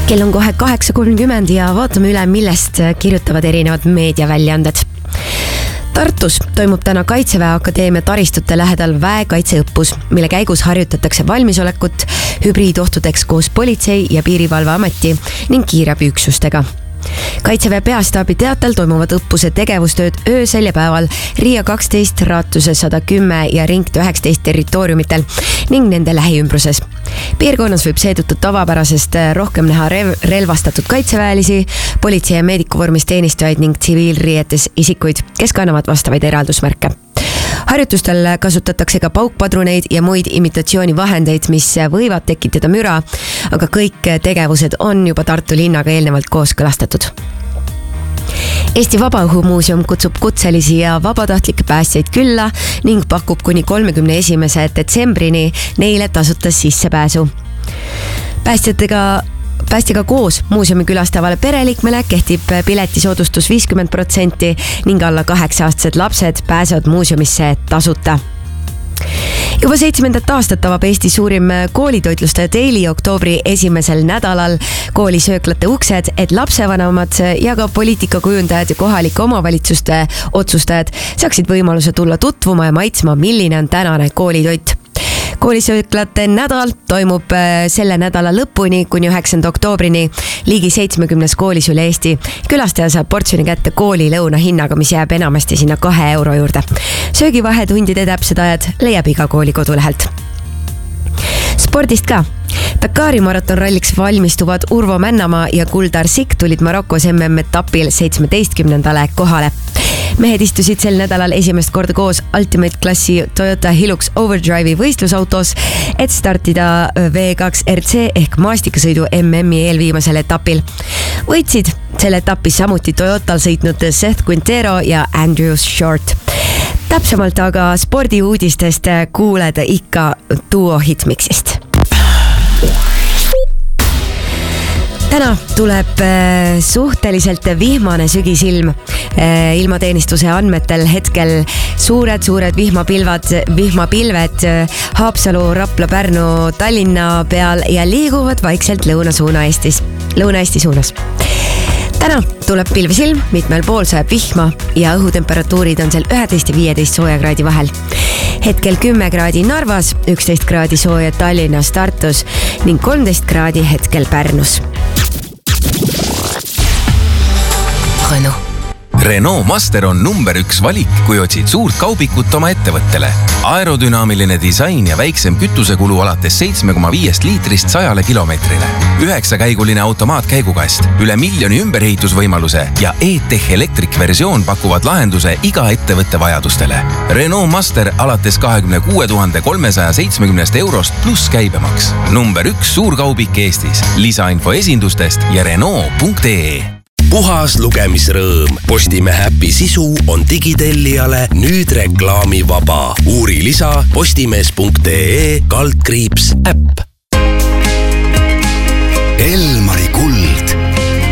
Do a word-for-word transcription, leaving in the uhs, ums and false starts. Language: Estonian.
kell on kohe kaheksa kolmkümmend ja vaatame üle, millest kirjutavad erinevad meediaväljaanded. Tartus toimub täna Kaitseväe Akadeemia taristute lähedal väekaitseõppus, mille käigus harjutatakse valmisolekut hübriidohtudeks koos politsei ja piirivalveameti ning kiirabiüksustega. Kaitseväe peastaabi teatel toimuvad õppuse tegevustööd öösel ja päeval Riia kaksteist, Raatuse sada kümme ja Ring üheksateist territooriumitel ning nende lähiümbruses. Piirkonnas võib seetõttu tavapärasest rohkem näha rev- relvastatud kaitseväelisi, politsei ja meedikuvormis teenistujaid ning tsiviilriietes isikuid, kes kannavad vastavaid eraldusmärke. Harjutustel kasutatakse ka paukpadruneid ja muid imitatsioonivahendeid, mis võivad tekitada müra, aga kõik tegevused on juba Tartu linnaga eelnevalt kooskõlastatud. Eesti Vabaõhumuuseum kutsub kutselisi ja vabatahtlikke päästjaid külla ning pakub kuni kolmekümne esimese detsembrini neile tasuta sissepääsu. Päästjatega Päästjaga koos muuseumi külastavale pereliikmele kehtib piletisoodustus viiskümmend protsenti ning alla kaheksa-aastased lapsed pääsevad muuseumisse tasuta. Juba seitsmendat aastat avab Eesti suurim koolitoitlustaja Daily oktoobri esimesel nädalal koolisööklate uksed, et lapsevanemad ja ka poliitikakujundajad ja kohalike omavalitsuste otsustajad saaksid võimaluse tulla tutvuma ja maitsma, milline on tänane koolitoit. Koolisööklate nädal toimub selle nädala lõpuni kuni üheksanda oktoobrini ligi seitsmekümnes koolis üle Eesti. Külastaja saab portsjoni kätte kooli lõuna hinnaga, mis jääb enamasti sinna kahe euro juurde. Söögivahetundide täpsed ajad leiab iga kooli kodulehelt. Spordist ka. Dakari maratonralliks valmistuvad Urvo Männamaa ja Kuldar Sikk tulid Marokos M M-etapil seitsmeteistkümnendale kohale. Mehed istusid sel nädalal esimest korda koos Ultimate klassi Toyota Hilux Overdrive'i võistlusautos, et startida V kaks R C ehk maastikusõidu M M-i eelviimasel etapil. Võitsid selle etapis samuti Toyotal sõitnud Seth Quintero ja Andrew Short. Täpsemalt aga spordiuudistest kuuled ikka duo hitmiksist. Täna tuleb suhteliselt vihmane sügisilm. Ilmateenistuse andmetel hetkel suured-suured vihmapilvad, vihmapilved Haapsalu, Rapla, Pärnu, Tallinna peal ja liiguvad vaikselt lõunasuuna Eestis, Lõuna-Eesti suunas. Täna tuleb pilvisilm, mitmel pool sajab vihma ja õhutemperatuurid on seal üheteist ja viieteist sooja kraadi vahel. Hetkel kümme kraadi Narvas, üksteist kraadi sooja Tallinnas, Tartus ning kolmteist kraadi hetkel Pärnus. Renault. Renault Master on number üks valik, kui otsid suurt kaubikut oma ettevõttele. Aerodünaamiline disain ja väiksem kütusekulu alates seitse koma viis liitrist sajale kilomeetrile. Üheksakäiguline automaatkäigukast, üle miljoni ümberehitusvõimaluse ja E-Tech Electric versioon pakuvad lahenduse iga ettevõtte vajadustele. Renault Master alates kahekümne kuue tuhande kolmesaja seitsmekümnest eurost pluss käibemaks. Number üks suurkaubik Eestis. Lisainfo esindustest ja Renault punkt ee. Puhas lugemisrõõm. Postimehe äpi sisu on digitellijale nüüd reklaamivaba. Uuri lisa postimees punkt ee kaldkriips äpp.